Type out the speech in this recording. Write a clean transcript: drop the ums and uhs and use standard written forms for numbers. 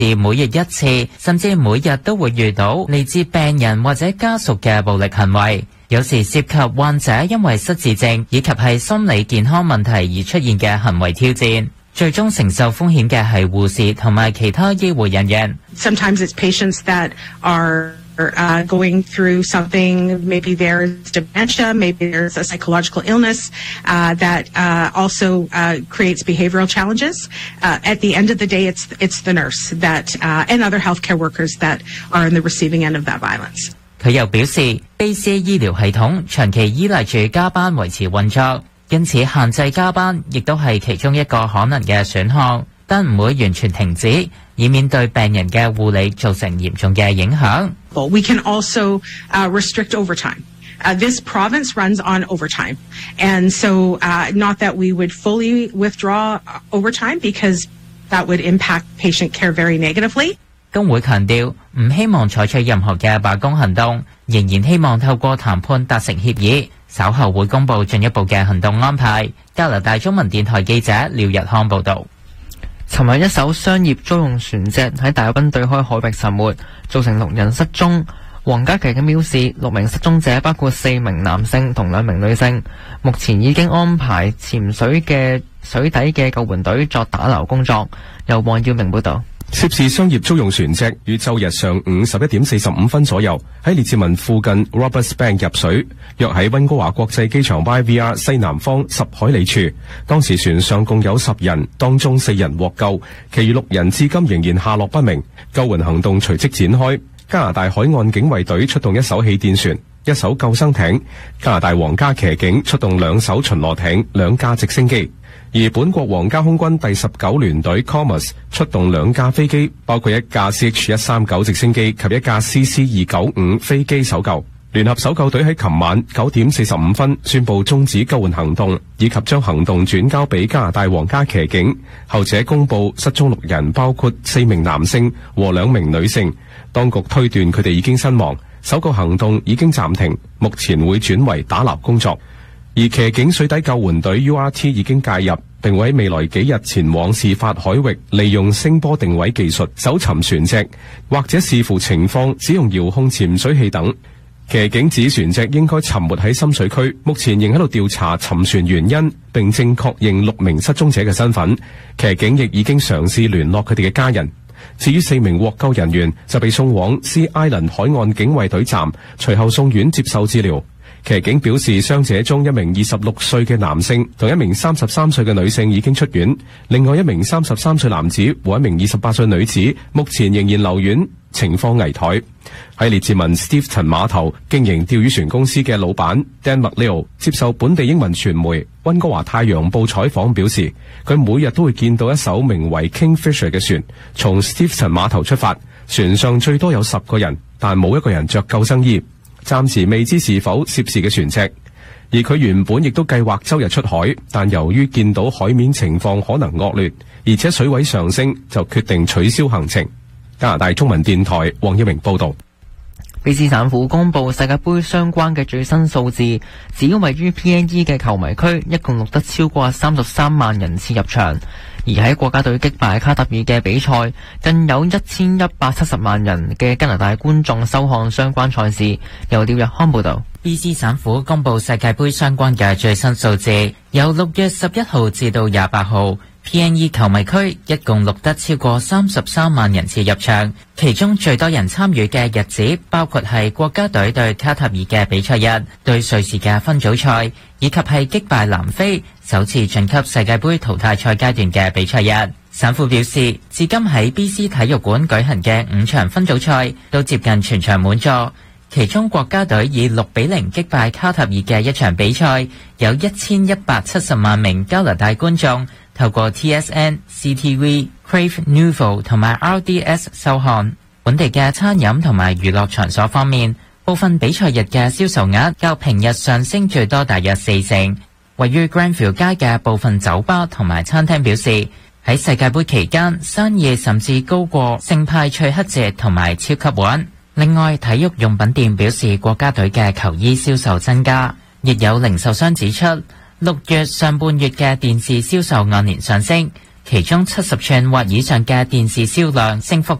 而每日一次，甚至每日都會遇到嚟自病人或者家屬嘅暴力行為，有時涉及患者因為失智症以及係心理健康問題而出現嘅行為挑戰。最終承受風險嘅係護士同埋其他醫護人員。 Sometimes it's patients that are going through something, maybe there's dementia, maybe there's a psychological illness that also creates behavioral challenges. At the end of the day, it's the nurse that and other healthcare workers that are in the receiving end of that violence. 佢又表示 ，BC 醫療系統長期依賴住加班維持運作，因此限制加班亦都係其中一個可能嘅選項，但唔會完全停止，以免對病人嘅護理造成嚴重嘅影響。 We can also restrict overtime. This province runs on overtime, and so not that we would fully withdraw overtime because that would impact patient care very negatively. 工會強調唔希望採取任何嘅罷工行動，仍然希望透過談判達成協議，稍後會公布進一步嘅行動安排。加拿大中文電台記者廖日康報導。 尋日一艘商業租用船隻喺大濱對開海域沉沒，造成6人失蹤。皇家騎警表示，6名失蹤者包括4名男性同2名女性，目前已經安排潛水嘅水底嘅救援隊作打撈工作。由黃耀明報導。 涉事商業租用船隻於周日上午11點45分左右喺列治文附近 Roberts Bank 入水，約喺溫哥華國際機場 YVR 西南方10海里處。當時船上共有10人，當中4人獲救，其餘6人至今仍然下落不明。救援行動隨即展開，加拿大海岸警衛隊出動1艘氣墊船、1艘救生艇，加拿大皇家騎警出動2艘巡邏艇、2架直升機。而本國皇家空軍第19聯隊 Commerce 出動2架飛機，包括1架 CH-139 直升機及1架 CC-295 飛機搜救。聯合搜救隊喺琴晚9點45分宣布終止救援行動，以及將行動轉交俾加拿大皇家騎警。後者公布失蹤6人，包括4名男性和2名女性。當局推斷佢哋已經身亡，搜救行動已經暫停，目前會轉為打撈工作。而騎警水底救援隊 URT 已經介入，並會喺未來幾日前往事發海域，利用聲波定位技術搜尋船隻，或者視乎情況使用遙控潛水器等。騎警指船隻應該沉沒喺深水區，目前仍喺度調查沉船原因，並正確認6名失蹤者嘅身份。騎警亦已經嘗試聯絡佢哋嘅家人。至於4名獲救人員就被送往 Sea Island 海岸警衛隊站，隨後送院接受治療。騎警表示，傷者中1名26歲嘅男性同1名33歲嘅女性已經出院，另外1名33歲男子和1名28歲女子目前仍然留院，情況危殆。喺列治文 Steveston 碼頭經營釣魚船公司嘅老闆 Dan McLeod 接受本地英文傳媒溫哥華太陽報採訪表示，佢每日都會見到一艘名為 Kingfisher 嘅船從 Steveston 碼頭出發，船上最多有10個人，但冇一個人着救生衣。暫時未知是否涉事嘅船隻，而佢原本亦都計劃周日出海，但由於見到海面情況可能惡劣，而且水位上升，就決定取消行程。加拿大中文電台黃一鳴報導。 卑詩省府公布世界盃相關嘅最新數字，指位於 PNE 嘅球迷區一共錄得超過33萬人次入場，而喺國家隊擊敗卡塔爾嘅比賽，更有1170萬人嘅加拿大觀眾收看相關賽事。由廖日康報導。 BC 省府公布世界盃相關嘅最新數字，由6月11號至到28號。PNE 球迷區一共錄得超過33萬人次入場，其中最多人參與嘅日子包括係國家隊對卡塔爾嘅比賽日、對瑞士嘅分組賽，以及係擊敗南非首次晉級世界盃淘汰賽階段嘅比賽日。省府表示，至今喺 BC 體育館舉行嘅5場分組賽都接近全場滿座，其中國家隊以6-0擊敗卡塔爾嘅一場比賽，有1170萬名加拿大觀眾透過 TSN、CTV、Crave Nouveau 同埋 RDS 收看。本地嘅餐飲同埋娛樂場所方面，部分比賽日嘅銷售額較平日上升最多大約4成。位於 Granville 街嘅部分酒吧同埋餐廳表示，喺世界盃期間生意甚至高過聖派翠克節同埋超級碗。另外，體育用品店表示國家隊嘅球衣銷售增加，亦有零售商指出，6月上半月嘅電視銷售按年上升， 其中70吋或以上嘅電視銷量升幅